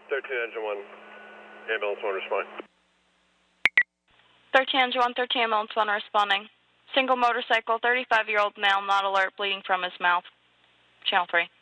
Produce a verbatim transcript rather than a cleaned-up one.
thirteen engine one, ambulance one responding. thirteen engine one, thirteen ambulance one responding. Single motorcycle, thirty-five-year-old male, not alert, bleeding from his mouth. Channel three.